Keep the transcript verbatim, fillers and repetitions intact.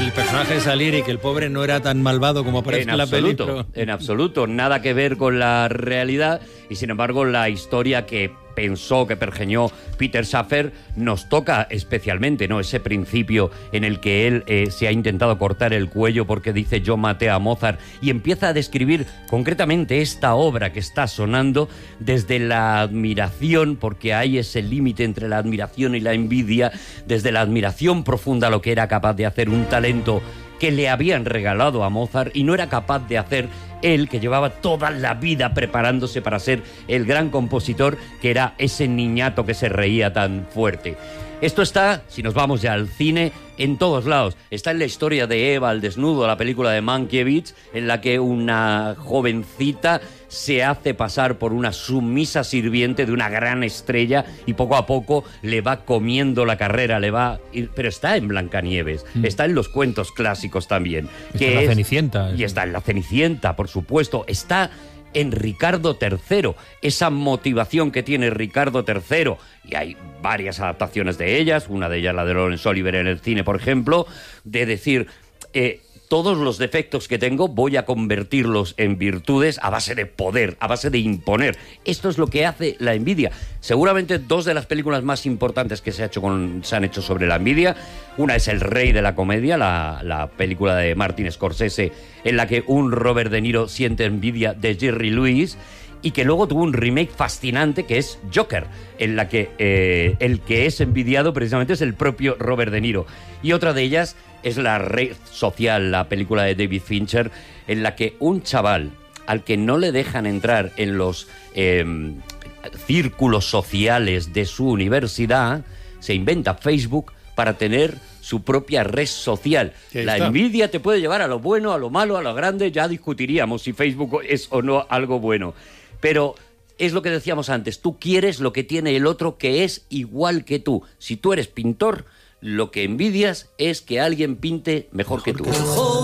el personaje de Salieri, que el pobre no era tan malvado como parece en, en la absoluto, película. En absoluto, nada que ver con la realidad, y sin embargo la historia que pensó, que pergeñó Peter Shaffer, nos toca especialmente, ¿no? Ese principio en el que él eh, se ha intentado cortar el cuello porque dice yo maté a Mozart, y empieza a describir concretamente esta obra que está sonando desde la admiración, porque hay ese límite entre la admiración y la envidia, desde la admiración profunda a lo que era capaz de hacer un talento que le habían regalado a Mozart y no era capaz de hacer él, que llevaba toda la vida preparándose para ser el gran compositor, que era ese niñato que se reía tan fuerte. Esto está, si nos vamos ya al cine, en todos lados. Está en la historia de Eva al desnudo, la película de Mankiewicz, en la que una jovencita se hace pasar por una sumisa sirviente de una gran estrella y poco a poco le va comiendo la carrera, le va... Pero está en Blancanieves, mm. está en los cuentos clásicos también. Está que en la es... Cenicienta. Y está en la Cenicienta, por supuesto. Está en Ricardo tercero, esa motivación que tiene Ricardo tercero, y hay varias adaptaciones de ellas, una de ellas la de Laurence Olivier en el cine, por ejemplo, de decir... Eh, todos los defectos que tengo voy a convertirlos en virtudes a base de poder, a base de imponer. Esto es lo que hace la envidia. Seguramente dos de las películas más importantes que se, ha hecho con, se han hecho sobre la envidia, una es El Rey de la Comedia, la, la película de Martin Scorsese, en la que un Robert De Niro siente envidia de Jerry Lewis, y que luego tuvo un remake fascinante que es Joker, en la que eh, el que es envidiado precisamente es el propio Robert De Niro. Y otra de ellas es La Red Social, la película de David Fincher, en la que un chaval al que no le dejan entrar en los eh, círculos sociales de su universidad, se inventa Facebook para tener su propia red social. La está. Envidia te puede llevar a lo bueno, a lo malo, a lo grande, ya discutiríamos si Facebook es o no algo bueno. Pero es lo que decíamos antes, tú quieres lo que tiene el otro que es igual que tú. Si tú eres pintor, lo que envidias es que alguien pinte mejor, mejor que tú. Que